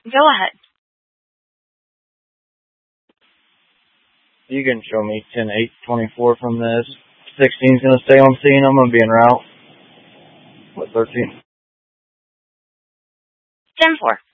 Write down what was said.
Go ahead. You can show me 10-8-24 from this. 16's going to stay on scene. I'm going to be en route. What, 13? 10-4.